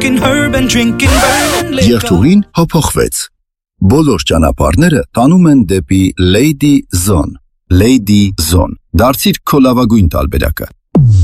smoking herb and drinking burning liquor. Երթուղին հափոխվեց։ Բոլոր ճանապարհները տանում են դեպի Lady Zone։ Lady Zone։ Դարձիր քո լավագույն տարբերակը։